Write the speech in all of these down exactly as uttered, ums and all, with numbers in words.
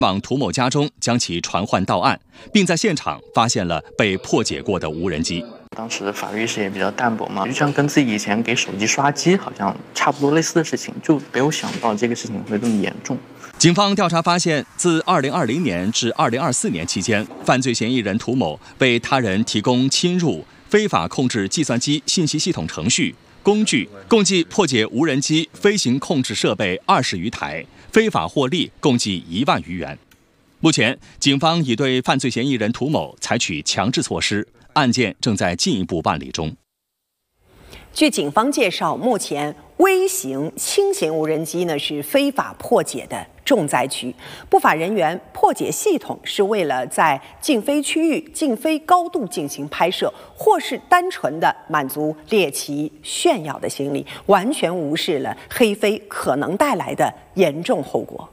往涂某家中将其传唤到案，并在现场发现了被破解过的无人机。 当时的法律意识也比较淡薄嘛，就像跟自己以前给手机刷机好像差不多类似的事情，就没有想到这个事情会这么严重。 警方调查发现，自二零二零年至二零二四年期间，犯罪嫌疑人涂某为他人提供侵入、非法控制计算机信息系统程序、工具，共计破解无人机飞行控制设备二十余台，非法获利共计一万余元。目前，警方已对犯罪嫌疑人涂某采取强制措施，案件正在进一步办理中。 据警方介绍，目前微型、轻型无人机呢是非法破解的重灾区。不法人员破解系统是为了在禁飞区域、禁飞高度进行拍摄，或是单纯的满足猎奇炫耀的心理，完全无视了黑飞可能带来的严重后果。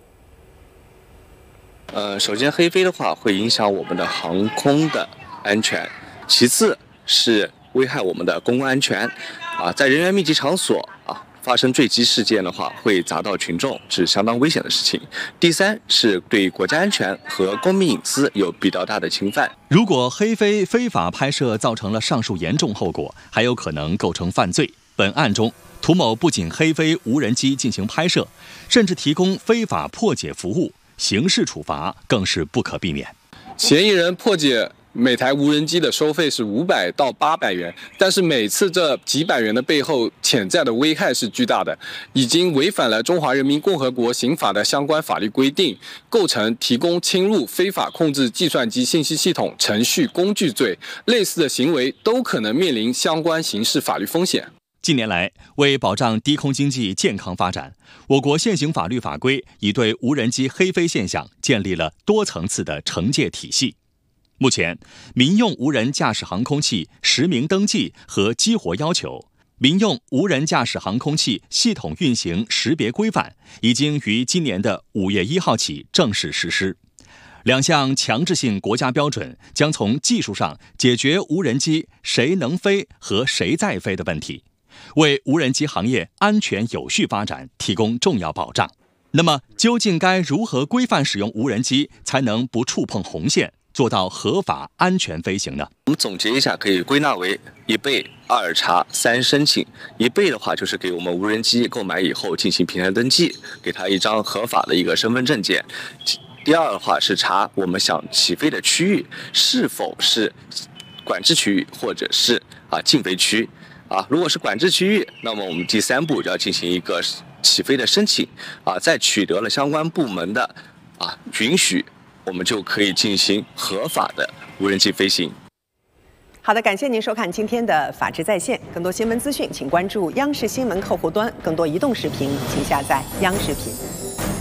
呃，首先黑飞的话会影响我们的航空的安全，其次是危害我们的公共安全。啊，在人员密集场所啊发生坠机事件的话，会砸到群众，是相当危险的事情。第三是对国家安全和公民隐私有比较大的侵犯。 如果黑飞非法拍摄造成了上述严重后果，还有可能构成犯罪。本案中，涂某不仅黑飞无人机进行拍摄，甚至提供非法破解服务，刑事处罚更是不可避免。 嫌疑人破解每台无人机的收费是五百到八百元，但是每次这几百元的背后潜在的危害是巨大的，已经违反了中华人民共和国刑法的相关法律规定，构成提供侵入非法控制计算机信息系统程序工具罪，类似的行为都可能面临相关刑事法律风险。 近年来，为保障低空经济健康发展，我国现行法律法规已对无人机黑飞现象建立了多层次的惩戒体系。目前，民用无人驾驶航空器实名登记和激活要求、民用无人驾驶航空器系统运行识别规范已经于今年的五月一号起正式实施。两项强制性国家标准将从技术上解决无人机谁能飞和谁在飞的问题，为无人机行业安全有序发展提供重要保障。那么，究竟该如何规范使用无人机，才能不触碰红线，做到合法安全飞行呢？ 我们总结一下，可以归纳为一备、二查、三申请。一备的话，就是给我们无人机购买以后进行平台登记，给他一张合法的一个身份证件。第二的话是查我们想起飞的区域是否是管制区域或者是啊禁飞区。啊，如果是管制区域，那么我们第三步就要进行一个起飞的申请。啊，在取得了相关部门的啊允许，我们就可以进行合法的无人机飞行。 好的，感谢您收看今天的《法治在线》，更多新闻资讯，请关注央视新闻客户端；更多移动视频，请下载央视频。